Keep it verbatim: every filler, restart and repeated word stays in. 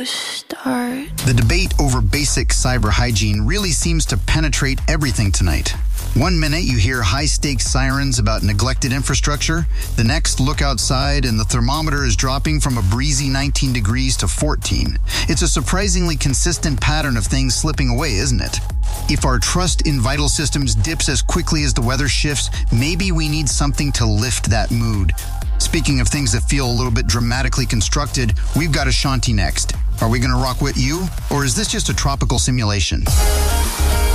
to start. The debate over basic cyber hygiene really seems to penetrate everything tonight. One minute you hear high-stakes sirens about neglected infrastructure. The next, look outside and the thermometer is dropping from a breezy nineteen degrees to fourteen. It's a surprisingly consistent pattern of things slipping away, isn't it? If our trust in vital systems dips as quickly as the weather shifts, maybe we need something to lift that mood. Speaking of things that feel a little bit dramatically constructed, we've got Ashanti next. Are we going to rock with you, or is this just a tropical simulation?